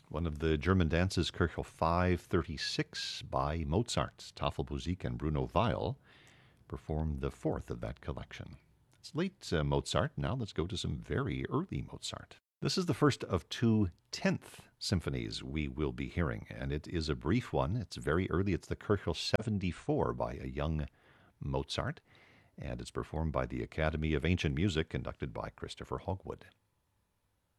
One of the German dances, Köchel 536 by Mozart. Tafelmusik and Bruno Weil performed the fourth of that collection. It's late Mozart. Now let's go to some very early Mozart. This is the first of two 10th symphonies we will be hearing, and it is a brief one. It's very early. It's the Köchel 74 by a young Mozart, and it's performed by the Academy of Ancient Music, conducted by Christopher Hogwood.